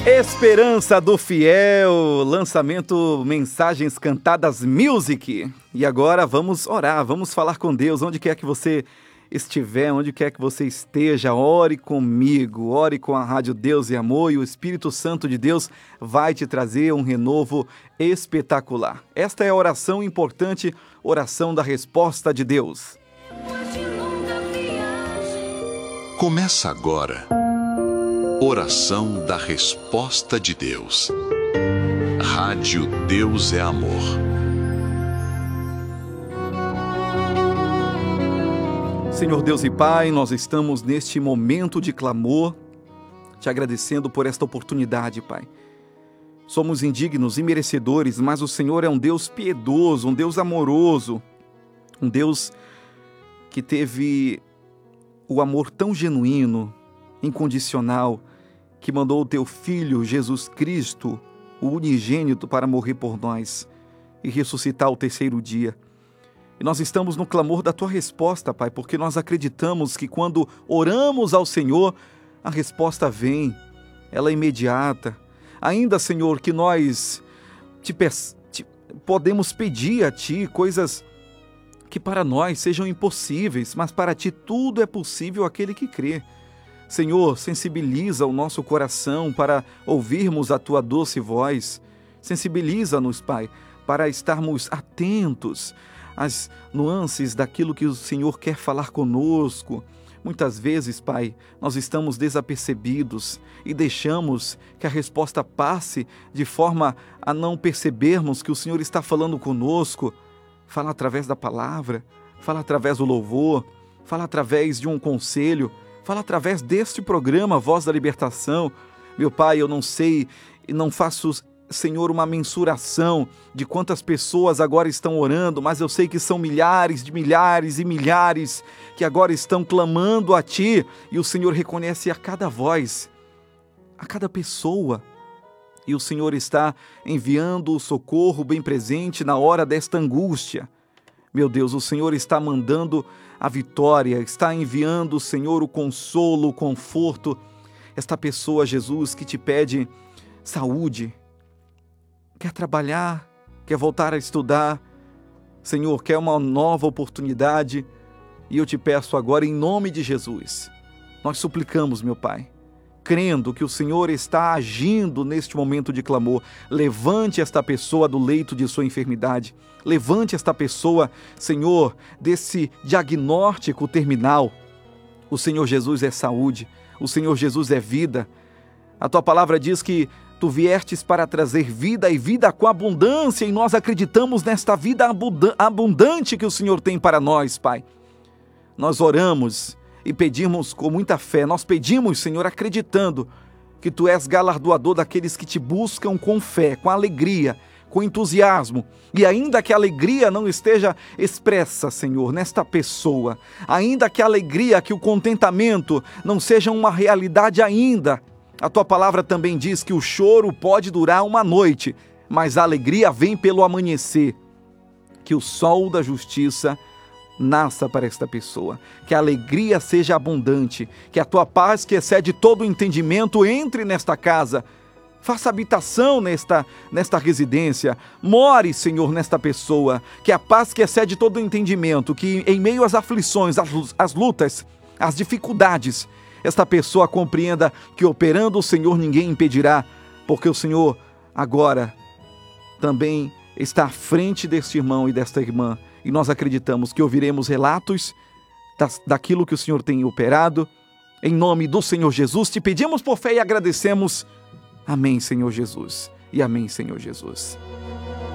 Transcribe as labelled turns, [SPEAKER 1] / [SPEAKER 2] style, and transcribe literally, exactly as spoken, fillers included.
[SPEAKER 1] Esperança do Fiel, lançamento Mensagens Cantadas Music. E agora vamos orar, vamos falar com Deus, onde quer que você estiver, onde quer que você esteja, ore comigo, ore com a Rádio Deus e Amor, e o Espírito Santo de Deus vai te trazer um renovo espetacular. Esta é a oração importante, oração da resposta de Deus.
[SPEAKER 2] Começa agora. Oração da Resposta de Deus. Rádio Deus é Amor.
[SPEAKER 1] Senhor Deus e Pai, nós estamos neste momento de clamor, te agradecendo por esta oportunidade, Pai. Somos indignos e merecedores, mas o Senhor é um Deus piedoso, um Deus amoroso, um Deus que teve o amor tão genuíno, incondicional, que mandou o teu Filho, Jesus Cristo, o unigênito, para morrer por nós e ressuscitar ao terceiro dia. E nós estamos no clamor da tua resposta, Pai, porque nós acreditamos que quando oramos ao Senhor, a resposta vem, ela é imediata. Ainda, Senhor, que nós te, te, podemos pedir a Ti coisas que para nós sejam impossíveis, mas para Ti tudo é possível aquele que crê. Senhor, sensibiliza o nosso coração para ouvirmos a Tua doce voz. Sensibiliza-nos, Pai, para estarmos atentos às nuances daquilo que o Senhor quer falar conosco. Muitas vezes, Pai, nós estamos desapercebidos e deixamos que a resposta passe de forma a não percebermos que o Senhor está falando conosco. Fala através da palavra, fala através do louvor, fala através de um conselho, fala através deste programa, Voz da Libertação. Meu Pai, eu não sei e não faço, Senhor, uma mensuração de quantas pessoas agora estão orando, mas eu sei que são milhares de milhares e milhares que agora estão clamando a Ti, e o Senhor reconhece a cada voz, a cada pessoa, e o Senhor está enviando o socorro bem presente na hora desta angústia. Meu Deus, o Senhor está mandando a vitória, está enviando, Senhor, o consolo, o conforto. Esta pessoa, Jesus, que te pede saúde, quer trabalhar, quer voltar a estudar, Senhor, quer uma nova oportunidade, e eu te peço agora, em nome de Jesus, nós suplicamos, meu Pai, crendo que o Senhor está agindo neste momento de clamor. Levante esta pessoa do leito de sua enfermidade, levante esta pessoa, Senhor, desse diagnóstico terminal. O Senhor Jesus é saúde, o Senhor Jesus é vida. A Tua palavra diz que Tu viestes para trazer vida e vida com abundância, e nós acreditamos nesta vida abundante que o Senhor tem para nós, Pai. Nós oramos e pedimos com muita fé, nós pedimos, Senhor, acreditando que Tu és galardoador daqueles que Te buscam com fé, com alegria, com entusiasmo, e ainda que a alegria não esteja expressa, Senhor, nesta pessoa, ainda que a alegria, que o contentamento não seja uma realidade ainda, a Tua palavra também diz que o choro pode durar uma noite, mas a alegria vem pelo amanhecer. Que o sol da justiça nasça para esta pessoa, que a alegria seja abundante, que a Tua paz, que excede todo o entendimento, entre nesta casa, faça habitação nesta, nesta residência, more, Senhor, nesta pessoa, que a paz que excede todo o entendimento, que em meio às aflições, às, às lutas, às dificuldades, esta pessoa compreenda que operando o Senhor ninguém impedirá, porque o Senhor agora também está à frente deste irmão e desta irmã, e nós acreditamos que ouviremos relatos das, daquilo que o Senhor tem operado. Em nome do Senhor Jesus, te pedimos por fé e agradecemos. Amém, Senhor Jesus. E amém, Senhor Jesus.